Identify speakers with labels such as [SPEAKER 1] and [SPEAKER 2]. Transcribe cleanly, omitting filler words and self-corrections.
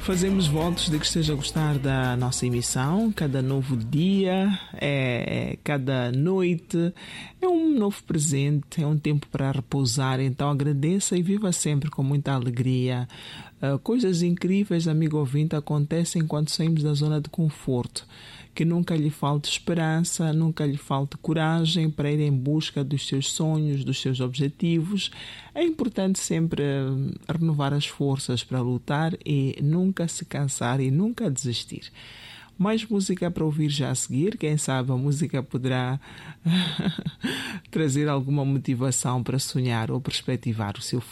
[SPEAKER 1] Fazemos votos de que esteja a gostar da nossa emissão. Cada novo dia, cada noite é um novo presente, é um tempo para repousar. Então agradeça e viva sempre com muita alegria. Coisas incríveis, amigo ouvinte, acontecem quando saímos da zona de conforto. Que nunca lhe falte esperança, nunca lhe falte coragem para ir em busca dos seus sonhos, dos seus objetivos. É importante sempre renovar as forças para lutar e nunca se cansar e nunca desistir. Mais música para ouvir já a seguir. Quem sabe a música poderá trazer alguma motivação para sonhar ou perspectivar o seu futuro.